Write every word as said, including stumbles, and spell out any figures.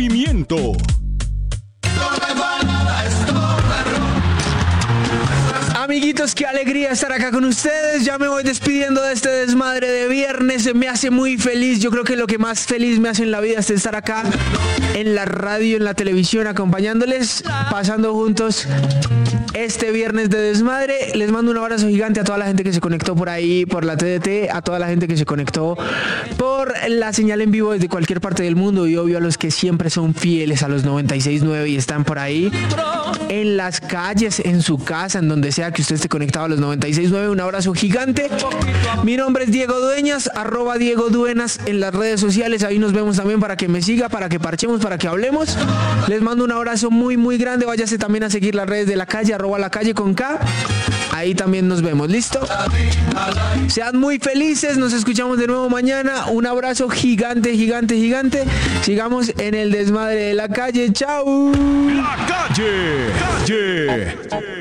Pimiento. Amiguitos, qué alegría estar acá con ustedes. Ya me voy despidiendo de este desmadre de viernes. Me hace muy feliz. Yo creo que lo que más feliz me hace en la vida es estar acá en la radio, en la televisión, acompañándoles, pasando juntos este viernes de desmadre. Les mando un abrazo gigante a toda la gente que se conectó por ahí, por la T D T, a toda la gente que se conectó por la señal en vivo desde cualquier parte del mundo, y obvio a los que siempre son fieles a los noventa y seis punto nueve y están por ahí en las calles, en su casa, en donde sea que usted esté conectado a los noventa y seis punto nueve. Un abrazo gigante. Mi nombre es Diego Dueñas, arroba Diego Duenas en las redes sociales. Ahí nos vemos también para que me siga, para que parchemos, para que hablemos. Les mando un abrazo muy muy grande. Váyase también a seguir las redes de La Calle, arroba La Calle con K. Ahí también nos vemos. ¿Listo? Sean muy felices. Nos escuchamos de nuevo mañana. Un abrazo gigante, gigante, gigante. Sigamos en el desmadre de La Calle. ¡Chao! La Calle. Calle.